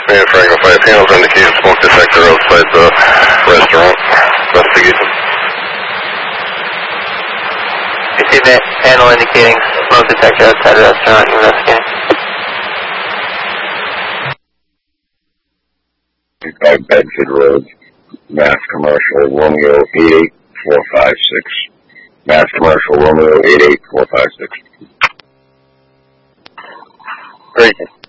Yeah, Franklin 5 panels indicating smoke detector outside the restaurant. Investigation. You see the panel indicating smoke detector outside the restaurant. Investigating. 5 Bedford Road, Mass Commercial, Romeo 88456. Mass Commercial, Romeo 88456. Great.